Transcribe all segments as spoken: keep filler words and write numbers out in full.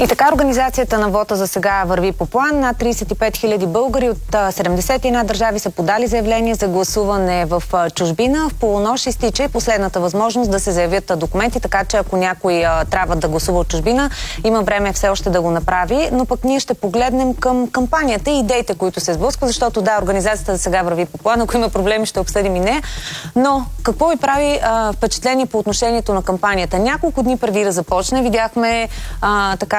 И така организацията на вота за сега върви по план. Над тридесет и пет хиляди българи от седемдесет и една държави са подали заявление за гласуване в чужбина. В полунощ изтича и последната възможност да се заявят документи, така че ако някой а, трябва да гласува от чужбина, има време все още да го направи. Но пък ние ще погледнем към кампанията и идеите, които се сблъскват, защото да, организацията за сега върви по план. Ако има проблеми, ще обсъдим и нея. Но какво ви прави а, впечатление по отношението на кампанията? Няколко дни преди да започне видяхме а, така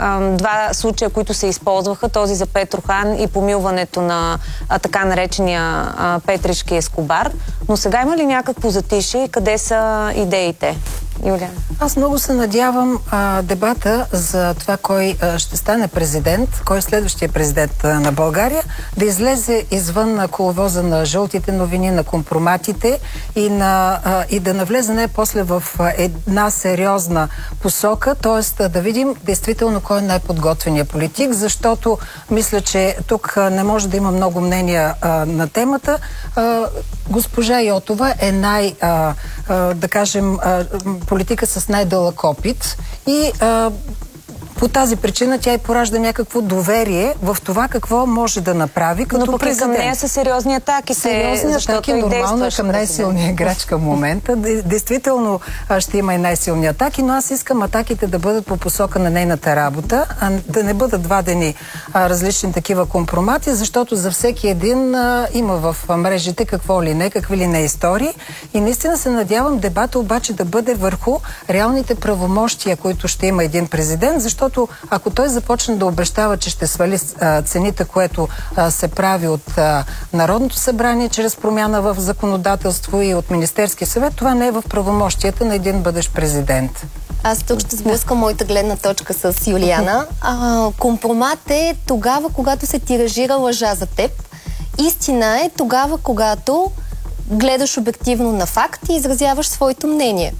два случая, които се използваха, този за Петрохан и помилването на а, така наречения а, Петришки Ескобар. Но сега има ли някакво затишие? Къде са идеите? Юлиана. Аз много се надявам а, дебата за това кой а, ще стане президент, кой е следващия президент а, на България, да излезе извън на коловоза на жълтите новини, на компроматите и, на, а, и да навлезе най-после в а, една сериозна посока, т.е. да видим действително кой е най-подготвеният политик, защото мисля, че тук а, не може да има много мнения а, на темата. А, госпожа Йотова е най, а, а, да кажем, а, политика с най-дълъг опит и а, по тази причина тя и поражда някакво доверие в това какво може да направи като президент. Но пък към нея са сериозни атаки. Сериозни атаки нормално е към най-силния играч към момента. Действително ще има и най-силни атаки, но аз искам атаките да бъдат по посока на нейната работа, а да не бъдат вадени а, различни такива компромати, защото за всеки един а, има в мрежите какво ли не, какви ли не истории. И наистина се надявам дебата обаче да бъде върху реалните правомощия, които ще има един президент, защото ако той започне да обещава, че ще свали а, цените, което а, се прави от а, Народното събрание чрез промяна в законодателство и от Министерския съвет, това не е в правомощията на един бъдещ президент. Аз тук ще сблъскам моята гледна точка с Юлиана. А, компромат е тогава, когато се тиражира лъжа за теб. Истина е тогава, когато гледаш обективно на факт и изразяваш своето мнение.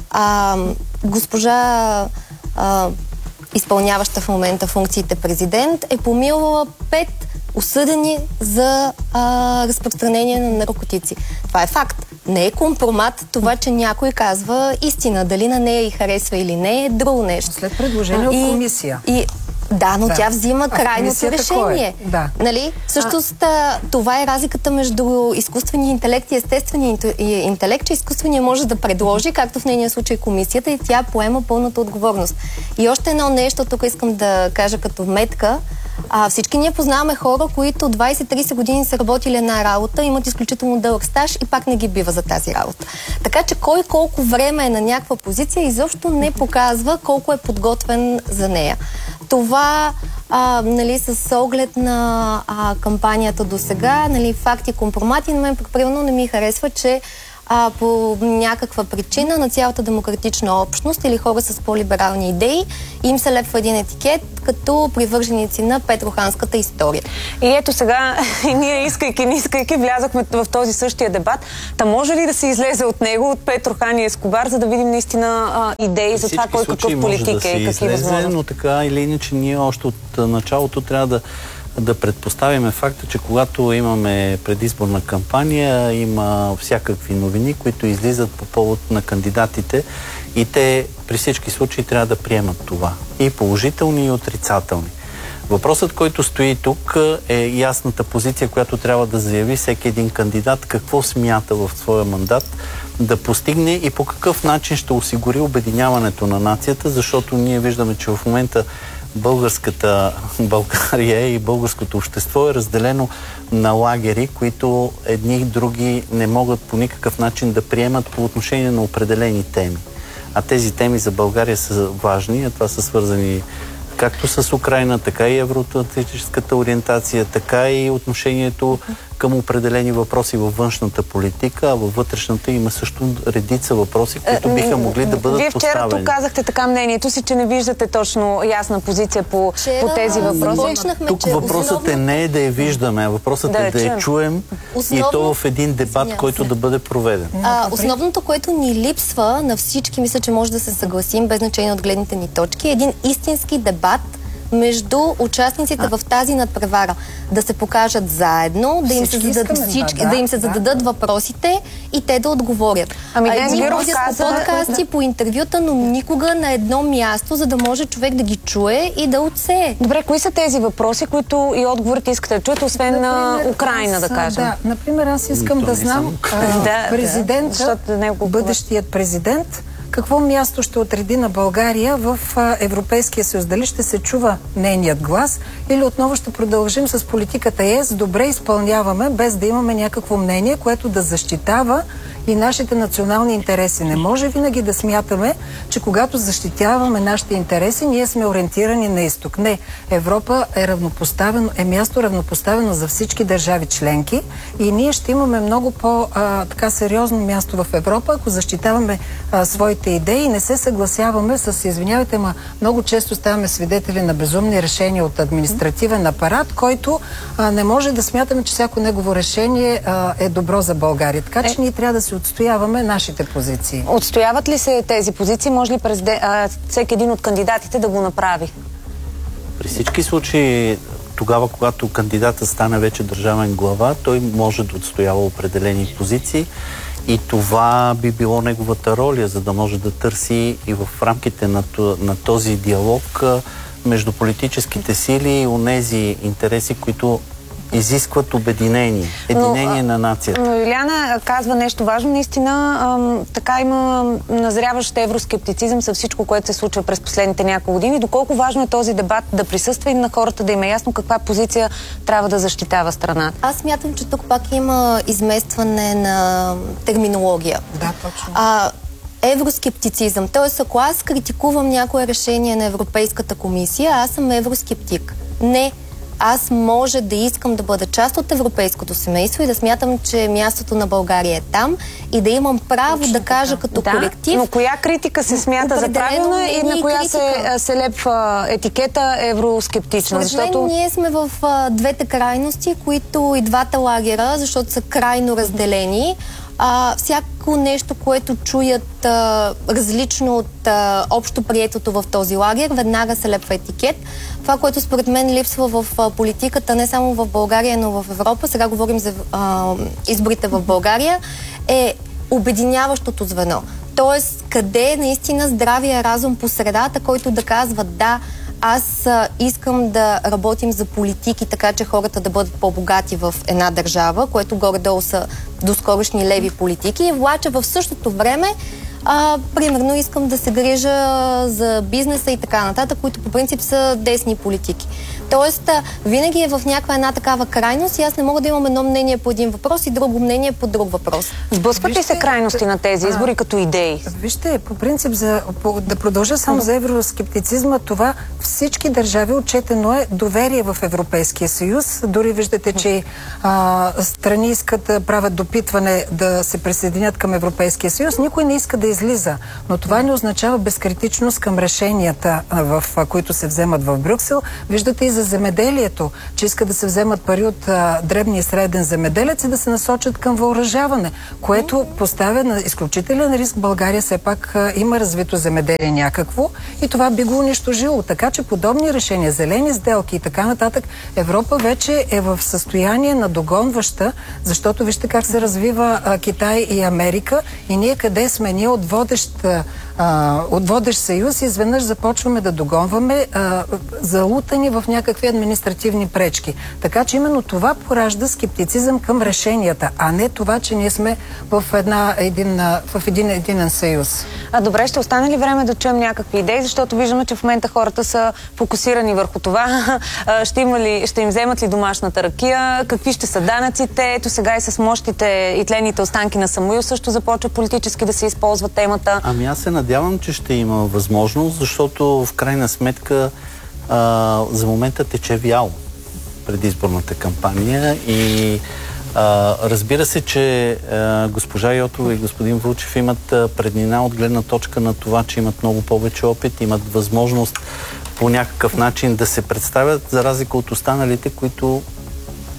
А, госпожа а, изпълняваща в момента функциите президент, е помилвала пет осъдени за а, разпространение на наркотици. Това е факт. Не е компромат това, че някой казва истина. Дали на нея и харесва или не е друго нещо. След предложение от комисия. И, да, но да. Тя взима крайното решение. Е? Да. Нали? Всъщност а... това е разликата между изкуствения интелект и естествения интелект, че изкуственият може да предложи, както в нейния случай комисията, и тя поема пълната отговорност. И още едно нещо, тук искам да кажа като вметка. А, всички ние познаваме хора, които двайсет-трийсет години са работили една работа, имат изключително дълъг стаж и пак не ги бива за тази работа. Така че кой колко време е на някаква позиция изобщо не показва колко е подготвен за нея. Това, а, нали, с оглед на а, кампанията до сега, нали, факти, компромати, на мен примерно не ми харесва, че а, по някаква причина на цялата демократична общност или хора с по-либерални идеи им се лепва един етикет като привърженици на петроханската история. И ето сега, ние искайки, не искайки, влязахме в този същия дебат. Та може ли да се излезе от него, от Петрохан и Ескобар, за да видим наистина а, идеи за това кой какъв политик е и какви възможности? Но така или иначе ние още от началото трябва да да предпоставяме факта, че когато имаме предизборна кампания, има всякакви новини, които излизат по повод на кандидатите и те при всички случаи трябва да приемат това. И положителни, и отрицателни. Въпросът, който стои тук, е ясната позиция, която трябва да заяви всеки един кандидат, какво смята в своя мандат да постигне и по какъв начин ще осигури обединяването на нацията, защото ние виждаме, че в момента българската България и българското общество е разделено на лагери, които едни и други не могат по никакъв начин да приемат по отношение на определени теми. А тези теми за България са важни, а това са свързани както с Украйна, така и евроатлантическата ориентация, така и отношението към определени въпроси във външната политика, а във вътрешната има също редица въпроси, които биха могли да бъдат Вие вчера поставени. тук казахте така мнението си, че не виждате точно ясна позиция по, по тези въпроси. Тук въпросът основно... е не да я виждаме, а въпросът да е да я чуем основно... и то в един дебат, Сня. който да бъде проведен. А, основното, което ни липсва на всички, мисля, че може да се съгласим, без значение от гледните ни точки, е един истински дебат между участниците а. в тази надпревара. Да се покажат заедно, да им се зададат, всички, да, да им се зададат да. въпросите и те да отговорят. Ами, а едни ходят каза... по подкасти, да. по интервюта, но никога на едно място, за да може човек да ги чуе и да отсее. Добре, кои са тези въпроси, които и отговорите искате да чуете, освен на Украйна, да кажем? Да, например, аз искам да знам а, президента, да, бъдещият президент, какво място ще отреди на България в Европейския съюз? Дали ще се чува нейният глас или отново ще продължим с политиката ЕС, добре изпълняваме, без да имаме някакво мнение, което да защитава и нашите национални интереси. Не може винаги да смятаме, че когато защитяваме нашите интереси, ние сме ориентирани на изток. Не, Европа е равнопоставено, е място равнопоставено за всички държави членки и ние ще имаме много по-така сериозно място в Европа, ако защитаваме а, своите идеи и не се съгласяваме с, извинявайте, ма много често ставаме свидетели на безумни решения от административен апарат, който а, не може да смятаме, че всяко негово решение а, е добро за България. Така че е... ние трябва да се отстояваме нашите позиции. Отстояват ли се тези позиции? Може ли президент, а, всеки един от кандидатите да го направи? При всички случаи, тогава, когато кандидата стане вече държавен глава, той може да отстоява определени позиции и това би било неговата роля, за да може да търси и в рамките на, на този диалог между политическите сили и онези интереси, които изискват обединение, единение но, на нацията. Но Юлиана казва нещо важно. Наистина, ам, така има назряващ евроскептицизъм за всичко, което се случва през последните няколко години. Доколко важно е този дебат да присъства и на хората да им е ясно каква позиция трябва да защитава страната? Аз смятам, че тук пак има изместване на терминология. Да, точно. А, евроскептицизъм. Тоест, ако аз критикувам някое решение на Европейската комисия, аз съм евроскептик. Не. Аз може да искам да бъда част от европейското семейство и да смятам, че мястото на България е там и да имам право Точно да кажа така. като да, колектив. Но коя критика се смята за правилна и на коя критика. се, се лепва етикета евроскептична? Според защото... мен ние сме в а, двете крайности, които и двата лагера, защото са крайно разделени. А, всяко нещо, което чуят а, различно от а, общо приетото в този лагер, веднага се лепва етикет. Това, което според мен липсва в а, политиката, не само в България, но в Европа, сега говорим за а, изборите в България, е обединяващото звено. Тоест, къде е наистина здравия разум по средата, който да казва да, аз а, искам да работим за политики, така че хората да бъдат по-богати в една държава, което горе-долу са доскорошни леви политики, и влача в същото време а, примерно искам да се грижа за бизнеса и така нататък, които по принцип са десни политики. Тоест, винаги е в някаква една такава крайност и аз не мога да имам едно мнение по един въпрос и друго мнение по друг въпрос. Сблъскват ли се крайности на тези избори а, като идеи? Вижте, по принцип, за, по, да продължа само за евроскептицизма, това всички държави отчетено е доверие в Европейския съюз. Дори виждате, че а, страни искат да правят допитване да се присъединят към Европейския съюз. Никой не иска да излиза. Но това не означава безкритичност към решенията, в които се вземат в Брюксел. Виждате и за земеделието, че искат да се вземат пари от а, дребния и среден земеделец и да се насочат към въоръжаване, което поставя на изключителен риск. България все пак а, има развито земеделие някакво и това би го унищожило. Така че подобни решения, зелени сделки и така нататък, Европа вече е в състояние на догонваща, защото вижте как се развива а, Китай и Америка и ние къде сме? Ние от водещ, а, от водещ съюз изведнъж започваме да догонваме а, залутани в някакви административни пречки. Така че именно това поражда скептицизъм към решенията, а не това, че ние сме в, една, един, в един единен съюз. А добре, ще остане ли време да чуем някакви идеи, защото виждаме, че в момента хората са фокусирани върху това. Ще, има ли, ще им вземат ли домашната ракия, какви ще са данъците. Ето сега и с мощите и тлените останки на Самуил също започва политически да се използва темата. Ами аз се надявам, че ще има възможност, защото в крайна сметка а, за момента тече вяло предизборната кампания и а, разбира се, че а, госпожа Йотова и господин Вълчев имат а, преднина от гледна точка на това, че имат много повече опит, имат възможност по някакъв начин да се представят, за разлика от останалите, които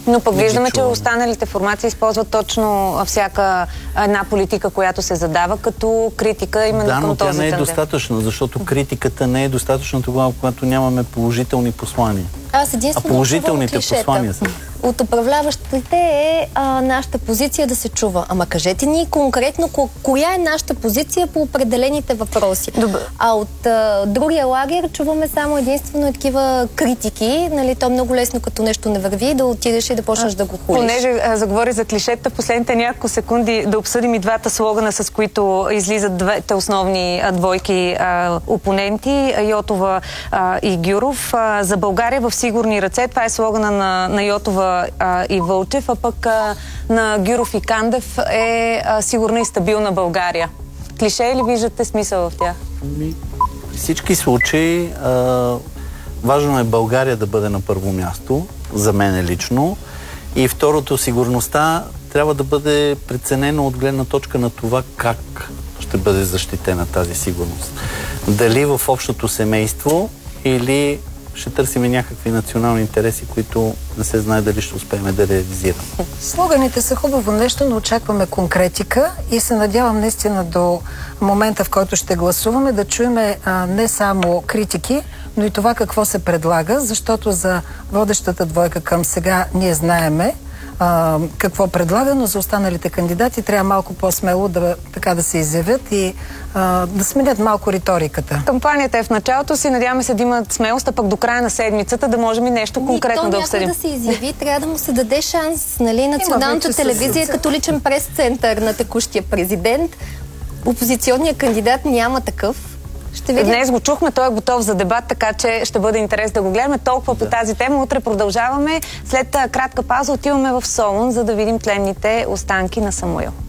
Но пък не виждаме, че чуваме. останалите формации използват точно всяка една политика, която се задава като критика именно Да, към но тя този не е тандем. достатъчна, защото критиката не е достатъчна тогава, когато нямаме положителни послания. Аз А единствено положителните чувам клишета. послания са. От управляващите е а, нашата позиция да се чува. Ама кажете ни конкретно ко, коя е нашата позиция по определените въпроси. Добре. А от а, другия лагер чуваме само единствено такива критики. Нали, то е много лесно, като нещо не върви, да отидеш и да почнеш да го хулиш. Понеже а, заговори за клишета, в последните няколко секунди да обсъдим и двата слогана, с които излизат двете основни а, двойки а, опоненти, Йотова а, и Гюров. А, за България в сигурни ръце. Това е слогана на, на Йотова а, и Вълчев, а пък а, на Гюров и Кандев е а, сигурна и стабилна България. Клише ли виждате смисъл в тях? Ами, при всички случаи а, важно е България да бъде на първо място, за мен лично. И второто, сигурността трябва да бъде преценено от гледна точка на това как ще бъде защитена тази сигурност. Дали в общото семейство или ще търсим някакви национални интереси, които не се знае дали ще успеем да реализираме. Слоганите са хубаво нещо, но очакваме конкретика и се надявам наистина до момента, в който ще гласуваме, да чуеме а, не само критики, но и това какво се предлага, защото за водещата двойка към сега ние знаеме а, какво предлага, но за останалите кандидати трябва малко по-смело да, така да се изявят и а, да сменят малко риториката. Кампанията е в началото си, надяваме се да имат смелост, а пък до края на седмицата да можем и нещо конкретно и да то обсъдим. някой да се изяви, трябва да му се даде шанс. Нали? Националната вече телевизия със- като личен прес-център на текущия президент. Опозиционният кандидат няма такъв. Ще видим. Днес го чухме, той е готов за дебат, така че ще бъде интерес да го гледаме. Толкова по тази тема. Утре продължаваме. След а, кратка пауза отиваме в Солун, за да видим тленните останки на Самуил.